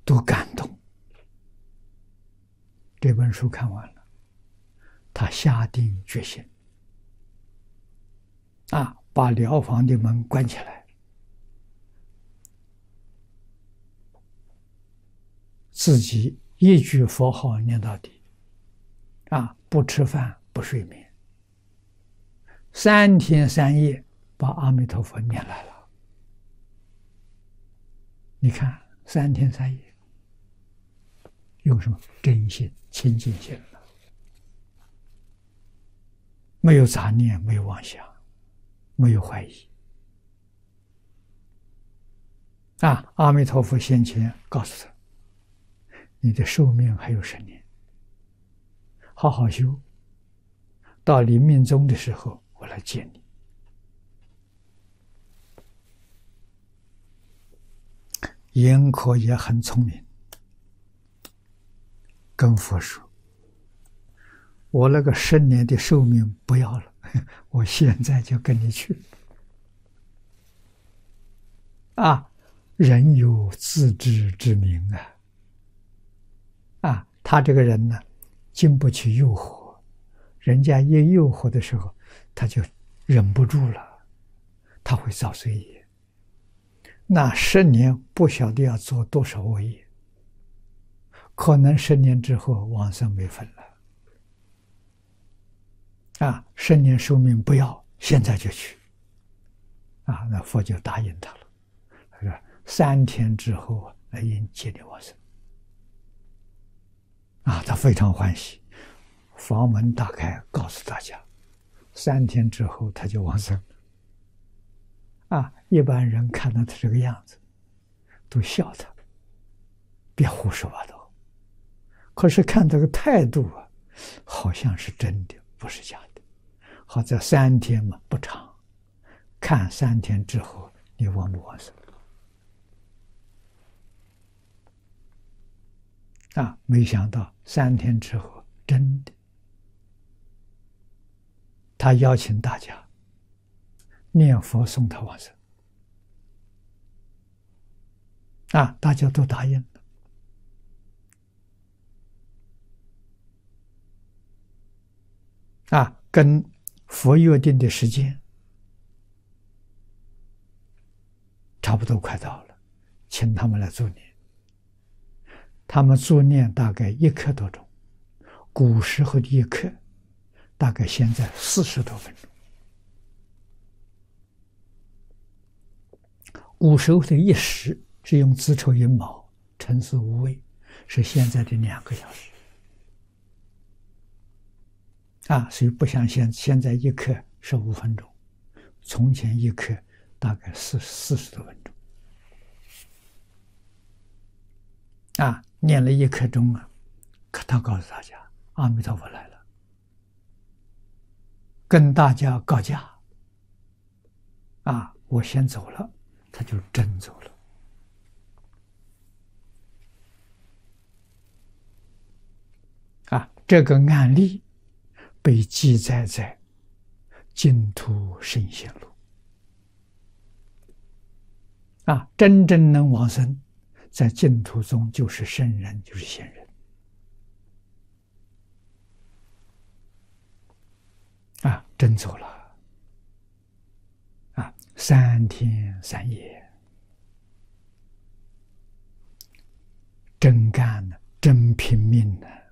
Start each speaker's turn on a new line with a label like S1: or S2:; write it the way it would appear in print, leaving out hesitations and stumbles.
S1: 都感动。这本书看完了，他下定决心把疗房的门关起来，自己一句佛号念到底，不吃饭不睡眠，3天3夜把阿弥陀佛念来了。你看3天3夜，用什么真心清净心了，没有杂念，没有妄想，没有怀疑。阿弥陀佛先前告诉他，你的寿命还有10年，好好修，到临命终的时候我来接你。严苛也很聪明，跟佛说，我那个10年的寿命不要了，我现在就跟你去。人有自知之明他这个人呢，经不起诱惑，人家一诱惑的时候，他就忍不住了，他会造罪业。那10年不晓得要做多少恶业，可能10年之后往生没份了。10年寿命不要，现在就去。那佛就答应他了。他说3天之后来迎接你往生。他非常欢喜，房门打开，告诉大家，3天之后他就往生。一般人看到他这个样子，都笑他，别胡说八道。可是看这个态度好像是真的，不是假的。好在3天嘛，不长，看3天之后你往不往生。没想到3天之后，真的，他邀请大家念佛送他往生。大家都答应了。跟佛约定的时间差不多快到了，请他们来助念。他们助念大概1刻多钟，古时候的1刻大概现在40多分钟，古时候的1时是用子丑寅卯辰巳午未，是现在的2个小时。所以不像现在1刻15分钟，从前1刻大概40多分钟。念了1刻钟他告诉大家，阿弥陀佛来了，跟大家告假。我先走了，他就真走了。这个案例被记载在《净土圣贤录》。真正能往生，在净土中就是圣人，就是贤人。真走了。3天3夜，真干了，真拼命了。